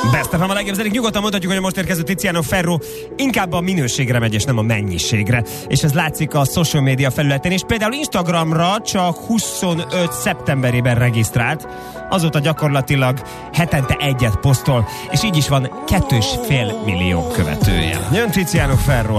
Best FM a legjobb zenék. Nyugodtan mondhatjuk, hogy a most érkező Tiziano Ferro inkább a minőségre megy, és nem a mennyiségre. És ez látszik a social media felületén, és például Instagramra csak 25 szeptemberében regisztrált. Azóta gyakorlatilag hetente egyet posztol, és így is van 2,5 millió követője. Jön Tiziano Ferro.